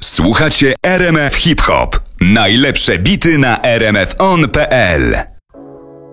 Słuchacie RMF Hip Hop. Najlepsze bity na rmfon.pl.